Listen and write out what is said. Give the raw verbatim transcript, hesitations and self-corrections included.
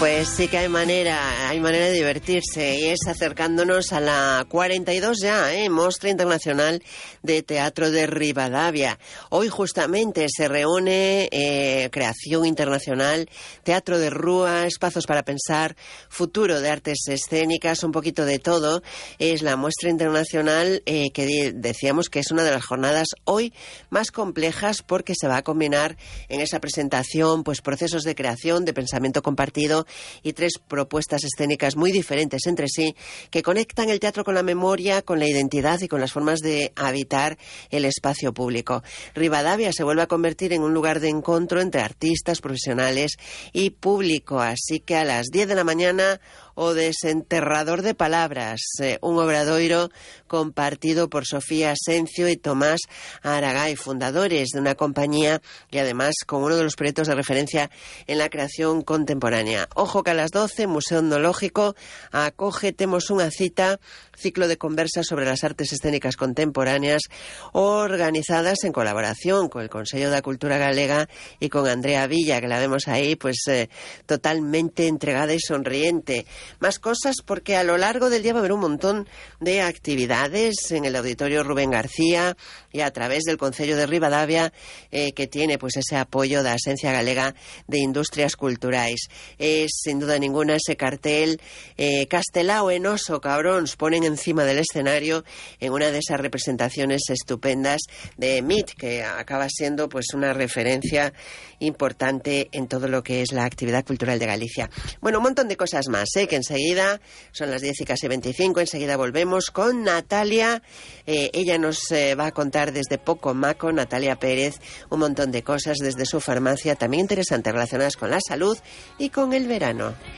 Pues sí que hay manera, hay manera de divertirse y es acercándonos a la cuarenta y dos ya, ¿eh? Mostra Internacional de Teatro de Rivadavia. Hoy justamente se reúne eh, Creación Internacional, Teatro de Rúa, Espacios para Pensar, Futuro de Artes Escénicas, un poquito de todo. Es la muestra internacional eh, que de, decíamos que es una de las jornadas hoy más complejas porque se va a combinar en esa presentación pues procesos de creación, de pensamiento compartido y tres propuestas escénicas muy diferentes entre sí que conectan el teatro con la memoria, con la identidad y con las formas de habitar el espacio público. Rivadavia se vuelve a convertir en un lugar de encuentro entre artistas, profesionales y público, así que a las diez de la mañana o Desenterrador de Palabras, eh, un obradoiro compartido por Sofía Asencio y Tomás Aragay, fundadores de una compañía y además con uno de los proyectos de referencia en la creación contemporánea. Ojo que a las doce, Museo Etnológico acoge Temos unha cita, ciclo de conversas sobre las artes escénicas contemporáneas organizadas en colaboración con el Consello da Cultura Galega y con Andrea Villa, que la vemos ahí pues eh, totalmente entregada y sonriente. Más cosas porque a lo largo del día va a haber un montón de actividades en el Auditorio Rubén García y a través del Concello de Rivadavia eh, que tiene pues ese apoyo da Asencia Galega de Industrias Culturais. Es sin duda ninguna ese cartel eh, Castelao en Oso, cabróns, ponen encima del escenario en una de esas representaciones estupendas de M I T, que acaba siendo pues una referencia importante en todo lo que es la actividad cultural de Galicia. Bueno, un montón de cosas más, ¿eh? Que enseguida, son las diez y casi veinticinco, enseguida volvemos con Natalia. Eh, ella nos eh, va a contar desde Poco Maco, Natalia Pérez, un montón de cosas desde su farmacia, también interesantes relacionadas con la salud y con el verano.